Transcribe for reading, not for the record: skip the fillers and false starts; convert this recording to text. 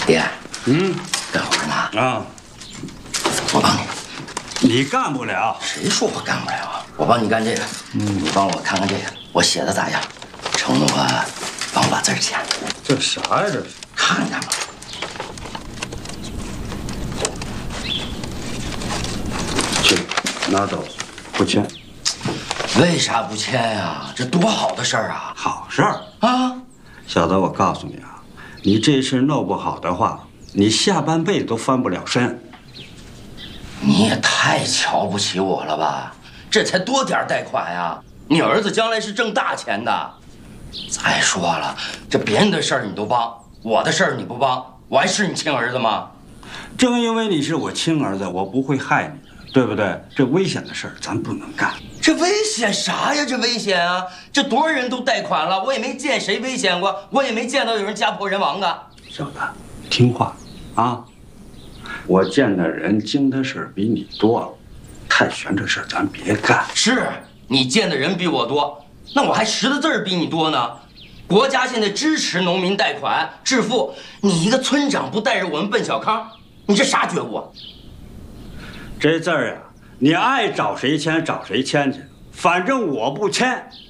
爹，干活呢？ 啊， 我帮你。 你干不了。 谁说我干不了啊？我帮你干这个。你帮我看看这个，我写的咋样？承诺帮我把字儿签了。 这啥呀？这是？ 看看吧。 去，拿走，不签。 为啥不签呀？这多好的事儿啊！ 好事儿啊！ 小子，我告诉你啊，你这事弄不好的话，你下半辈子都翻不了身。 你也太瞧不起我了吧？这才多点贷款呀！你儿子将来是挣大钱的。再说了，这别人的事儿你都帮，我的事儿你不帮，我还是你亲儿子吗？ 正因为你是我亲儿子，我不会害你的，对不对？这危险的事儿咱不能干。 这危险啥呀？这危险啊！这多少人都贷款了，我也没见谁危险过，我也没见到有人家破人亡的。 小子，听话啊！我见的人经的事儿比你多了，太悬这事儿咱别干。 是你见的人比我多，那我还识的字儿比你多呢。国家现在支持农民贷款致富，你一个村长不带着我们奔小康，你这啥觉悟啊？ 这字儿呀，你爱找谁签找谁签去，反正我不签。